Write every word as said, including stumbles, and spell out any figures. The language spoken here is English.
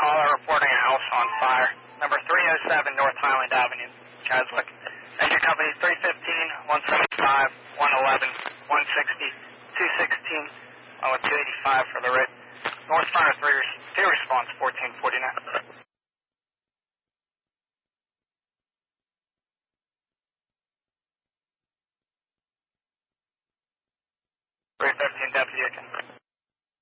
caller reporting a house on fire. Number three oh seven North Highland Avenue, Keswick. Engine company three fifteen, one seventy-five, one eleven, one sixty, two sixteen, oh, two eighty-five for the writ. North Fire three, two response, fourteen forty-nine. three fifteen Deputy Aiken.